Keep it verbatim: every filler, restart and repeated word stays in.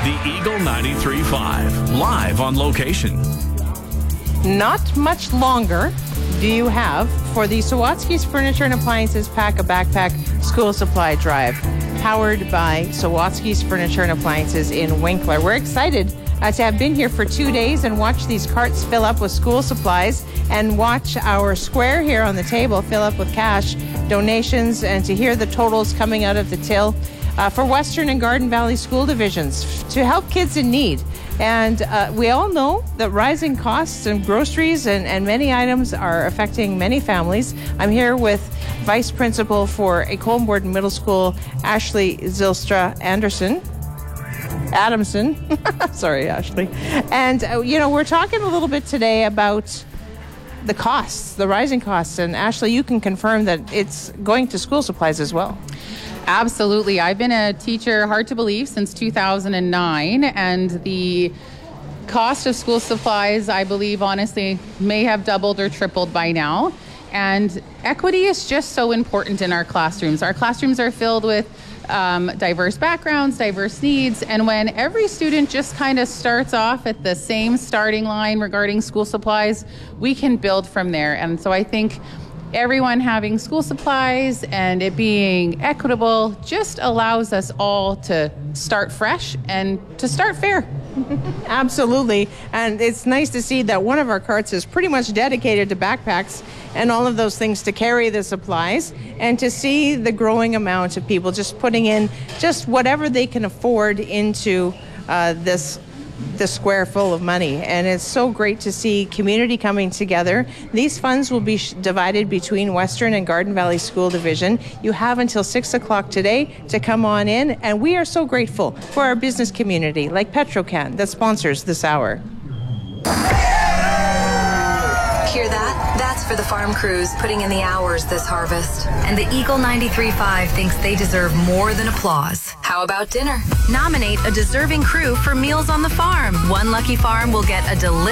The Eagle ninety-three point five, live on location. Not much longer do you have for the Sawatsky's Furniture and Appliances Pack a Backpack School Supply Drive, powered by Sawatsky's Furniture and Appliances in Winkler. We're excited uh, to have been here for two days and watch these carts fill up with school supplies and watch our square here on the table fill up with cash, donations, and to hear the totals coming out of the till uh, for Western and Garden Valley school divisions to help kids in need. And uh, we all know that rising costs and groceries and, and many items are affecting many families. I'm here with Vice Principal for Colborne Borden Middle School, Ashley Zylstra Anderson. Adamson. Sorry, Ashley. And, uh, you know, we're talking a little bit today about the costs, the rising costs. And Ashley, you can confirm that it's going to school supplies as well. Absolutely. I've been a teacher, hard to believe, since two thousand nine, and the cost of school supplies, I believe, honestly, may have doubled or tripled by now. And equity is just so important in our classrooms. Our classrooms are filled with um, diverse backgrounds, diverse needs, and when every student just kind of starts off at the same starting line regarding school supplies, we can build from there. And so I think everyone having school supplies and it being equitable just allows us all to start fresh and to start fair. Absolutely. And it's nice to see that one of our carts is pretty much dedicated to backpacks and all of those things to carry the supplies, and to see the growing amount of people just putting in just whatever they can afford into uh, this the square full of money. And it's so great to see community coming together. These funds will be sh- divided between Western and Garden Valley School Division. You have until six o'clock today to come on in, and we are so grateful for our business community like Petrocan that sponsors this hour. Hear that? That's for the farm crews putting in the hours this harvest. And the Eagle ninety-three point five thinks they deserve more than applause. How about dinner? Nominate a deserving crew for Meals on the Farm. One lucky farm will get a delicious